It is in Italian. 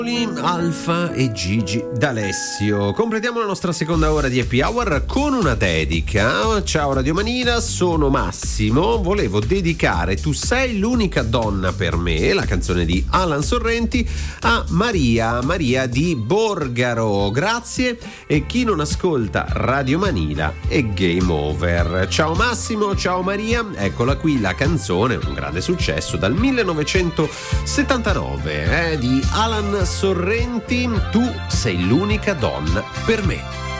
Alfa e Gigi D'Alessio. Completiamo la nostra seconda ora di Happy Hour con una dedica. Ciao Radio Manila, sono Massimo, volevo dedicare Tu sei l'unica donna per me, la canzone di Alan Sorrenti, a Maria di Borgaro. Grazie, e chi non ascolta Radio Manila è game over. Ciao Massimo, ciao Maria, eccola qui la canzone, un grande successo dal 1979 di Alan Sorrenti, Tu sei l'unica donna per me.